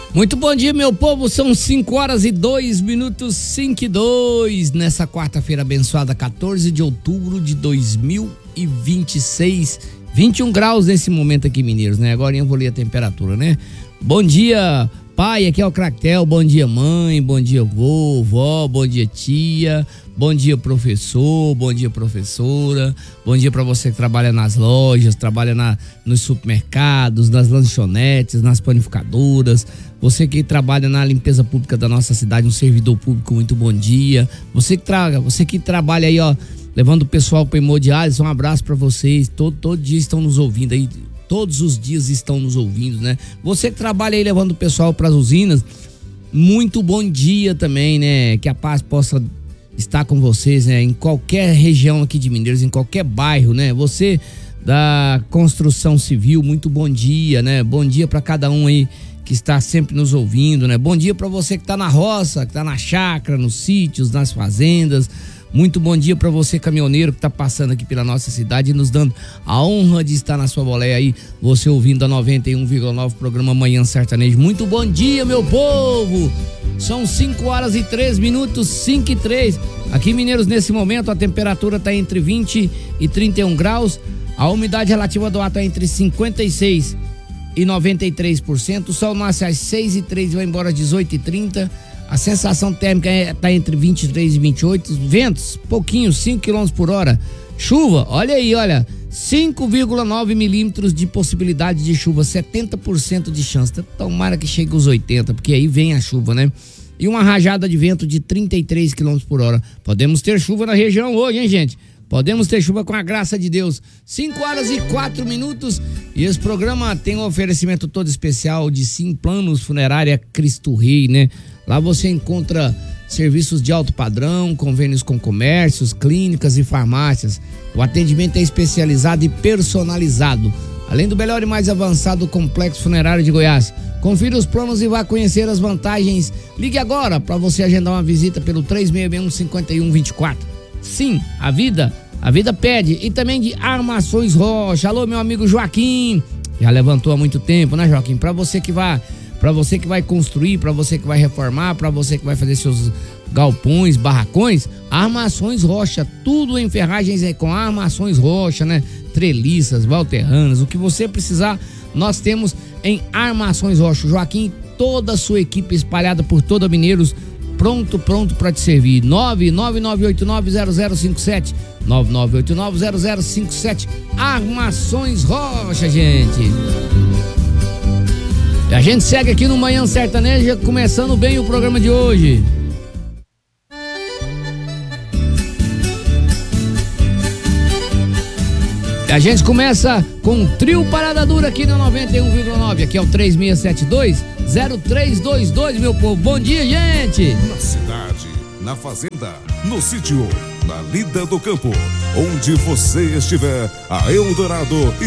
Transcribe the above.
Muito bom dia, meu povo, são 5h02, 5:02, nessa quarta-feira abençoada, 14 de outubro de 2026, 21 graus nesse momento aqui, mineiros, né? Agora eu vou ler a temperatura, né? Bom dia, pai, aqui é o Cractel, bom dia, mãe, bom dia, vó, bom dia, tia, bom dia, professor, bom dia, professora, bom dia para você que trabalha nas lojas, trabalha nos supermercados, nas lanchonetes, nas panificadoras, você que trabalha na limpeza pública da nossa cidade, um servidor público, muito bom dia. Você que trabalha aí, ó, levando o pessoal para hemodiálise, um abraço para vocês. Todo dia estão nos ouvindo aí, todos os dias estão nos ouvindo, né? Você que trabalha aí levando o pessoal para as usinas, muito bom dia também, né? Que a paz possa estar com vocês, né? Em qualquer região aqui de Mineiros, em qualquer bairro, né? Você da construção civil, muito bom dia, né? Bom dia para cada um aí que está sempre nos ouvindo, né? Bom dia para você que está na roça, que está na chácara, nos sítios, nas fazendas. Muito bom dia para você, caminhoneiro, que está passando aqui pela nossa cidade e nos dando a honra de estar na sua boleia aí, você ouvindo a 91,9 programa Manhã Sertanejo. Muito bom dia, meu povo! São 5h03, 5:03. Aqui, mineiros, nesse momento a temperatura está entre 20 e 31 graus, a umidade relativa do ar está entre 56% e 93%, o sol nasce às 6h03 e vai embora às 18h30, a sensação térmica está entre 23 e 28, ventos, pouquinho, 5 km por hora, chuva, olha aí, 5,9 milímetros de possibilidade de chuva, 70% de chance, tomara que chegue os 80, porque aí vem a chuva, né? E uma rajada de vento de 33 km por hora, podemos ter chuva na região hoje, hein, gente? Podemos ter chuva com a graça de Deus. 5h04 e esse programa tem um oferecimento todo especial de Sim Planos Funerária Cristo Rei, né? Lá você encontra serviços de alto padrão, convênios com comércios, clínicas e farmácias. O atendimento é especializado e personalizado, além do melhor e mais avançado complexo funerário de Goiás. Confira os planos e vá conhecer as vantagens. Ligue agora para você agendar uma visita pelo 3661-5124. Sim, a vida pede. E também de Armações Rocha. Alô, meu amigo Joaquim, já levantou há muito tempo, né, Joaquim? Para você que vai construir, para você que vai reformar, para você que vai fazer seus galpões, barracões, Armações Rocha, tudo em ferragens é com Armações Rocha, né? Treliças, valterranas, o que você precisar, nós temos em Armações Rocha. Joaquim, toda a sua equipe espalhada por toda Mineiros, pronto para te servir. 999890057, 99890057, Armações Rocha, gente. E a gente segue aqui no Manhã Sertaneja, começando bem o programa de hoje. E a gente começa com o trio Parada Dura aqui na 91,9. Aqui é o 3672-0322, meu povo. Bom dia, gente! Na cidade, na fazenda, no sítio, na lida do campo, onde você estiver, a Eldorado